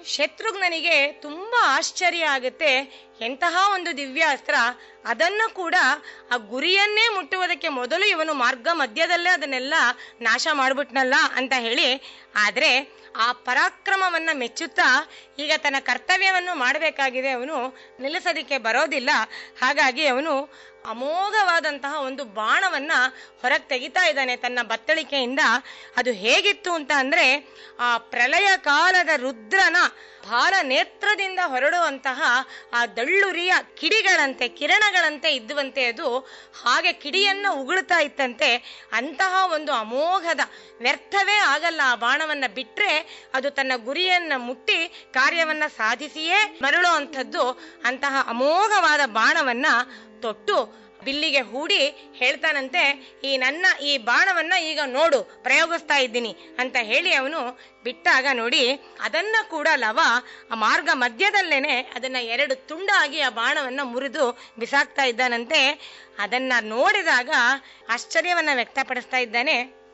ಶತ್ರುಘ್ನನಿಗೆ ತುಂಬಾ ಆಶ್ಚರ್ಯ ಆಗುತ್ತೆ. ಎಂತಹ ಒಂದು ದಿವ್ಯಾಸ್ತ್ರ, ಅದನ್ನು ಕೂಡ ಆ ಗುರಿಯನ್ನೇ ಮುಟ್ಟುವುದಕ್ಕೆ ಮೊದಲು ಇವನು ಮಾರ್ಗ ಮಧ್ಯದಲ್ಲೇ ಅದನ್ನೆಲ್ಲ ನಾಶ ಮಾಡ್ಬಿಟ್ನಲ್ಲ ಅಂತ ಹೇಳಿ. ಆದ್ರೆ ಆ ಪರಾಕ್ರಮವನ್ನ ಮೆಚ್ಚುತ್ತಾ ಈಗ ತನ್ನ ಕರ್ತವ್ಯವನ್ನು ಮಾಡಬೇಕಾಗಿದೆ, ಅವನು ನಿಲ್ಲಿಸೋದಿಕ್ಕೆ ಬರೋದಿಲ್ಲ. ಹಾಗಾಗಿ ಅವನು ಅಮೋಘವಾದಂತಹ ಒಂದು ಬಾಣವನ್ನ ಹೊರಗೆ ತೆಗಿತಾ ಇದ್ದಾನೆ ತನ್ನ ಬತ್ತಳಿಕೆಯಿಂದ. ಅದು ಹೇಗಿತ್ತು ಅಂತ ಅಂದ್ರೆ, ಆ ಪ್ರಳಯ ಕಾಲದ ರುದ್ರನ ಭಾರ ನೇತ್ರದಿಂದ ಹೊರಡುವಂತಹ ಆ ದಳ್ಳುರಿಯ ಕಿಡಿಗಳಂತೆ, ಕಿರಣಗಳಂತೆ ಇದ್ದುವಂತೆ ಅದು ಹಾಗೆ ಕಿಡಿಯನ್ನ ಉಗುಳ್ತಾ ಇತ್ತಂತೆ. ಅಂತಹ ಒಂದು ಅಮೋಘದ, ವ್ಯರ್ಥವೇ ಆಗಲ್ಲ ಆ ಬಾಣವನ್ನ ಬಿಟ್ರೆ ಅದು ತನ್ನ ಗುರಿಯನ್ನ ಮುಟ್ಟಿ ಕಾರ್ಯವನ್ನ ಸಾಧಿಸಿಯೇ ಮರಳುವಂಥದ್ದು. ಅಂತಹ ಅಮೋಘವಾದ ಬಾಣವನ್ನ ತೊಟ್ಟು ಬಿಲ್ಲಿಗೆ ಹೂಡಿ ಹೇಳ್ತಾನಂತೆ, ಈ ಬಾಣವನ್ನ ಈಗ ನೋಡು, ಪ್ರಯೋಗಿಸ್ತಾ ಇದ್ದೀನಿ ಅಂತ ಹೇಳಿ ಅವನು ಬಿಟ್ಟಾಗ ನೋಡಿ, ಅದನ್ನ ಕೂಡ ಲವ ಆ ಮಾರ್ಗ ಮಧ್ಯದಲ್ಲೇನೆ ಅದನ್ನ 2 ತುಂಡಾಗಿ ಆ ಬಾಣವನ್ನ ಮುರಿದು ಬಿಸಾಕ್ತಾ ಇದ್ದಾನಂತೆ. ಅದನ್ನ ನೋಡಿದಾಗ ಆಶ್ಚರ್ಯವನ್ನ ವ್ಯಕ್ತಪಡಿಸ್ತಾ ಇದ್ದಾನೆ.